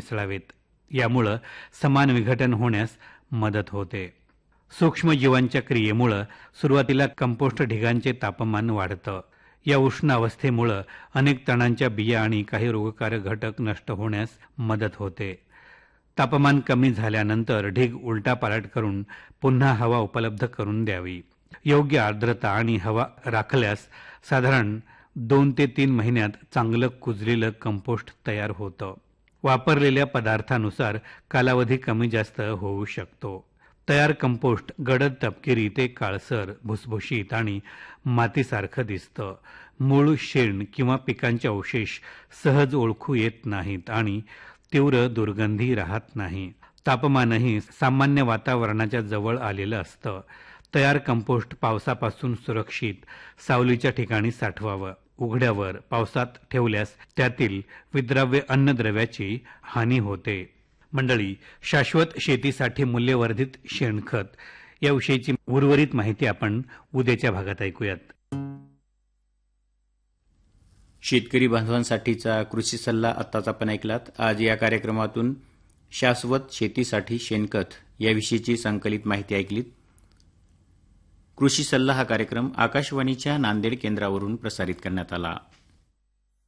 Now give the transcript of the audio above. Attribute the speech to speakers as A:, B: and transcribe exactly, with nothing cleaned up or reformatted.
A: मिसळावेत. यामुळं समान विघटन होण्यास मदत होते. सूक्ष्मजीवांच्या क्रियेमुळं सुरुवातीला कंपोस्ट ढिगांचे तापमान वाढतं. या उष्ण अवस्थेमुळं अनेक तणांच्या बिया आणि काही रोगकारक घटक नष्ट होण्यास मदत होते. तापमान कमी झाल्यानंतर ढीग उलटापालट करून पुन्हा हवा उपलब्ध करून द्यावी. योग्य आर्द्रता आणि हवा राखल्यास साधारण दोन ते तीन महिन्यात चांगलं कुजलेलं कंपोस्ट तयार होतं. वापरलेल्या पदार्थानुसार कालावधी कमी जास्त होऊ शकतो. तयार कंपोस्ट गडद तपकिरी ते काळसर, भुसभुशीत आणि मातीसारखं दिसतं. मूळ, शेण किंवा पिकांचे अवशेष सहज ओळखू येत नाहीत आणि तीव्र दुर्गंधी राहत नाही. तापमानही सामान्य वातावरणाच्या जवळ आलेलं असतं. तयार कंपोस्ट पावसापासून सुरक्षित सावलीच्या ठिकाणी साठवावं. उघड्यावर पावसात ठेवल्यास त्यातील विद्राव्य अन्नद्रव्याची हानी होते. मंडळी, शाश्वत शेतीसाठी मूल्यवर्धित शेणखत याविषयीची उर्वरित माहिती आपण उद्याच्या भागात ऐकूयात.
B: शेतकरी बांधवांसाठीचा कृषी सल्ला आत्ताच आपण ऐकलात. आज या कार्यक्रमातून शाश्वत शेतीसाठी शेणखत याविषयीची संकलित माहिती ऐकलीत. कृषी सल्ला हा कार्यक्रम आकाशवाणीच्या नांदेड केंद्रावरून प्रसारित करण्यात आला.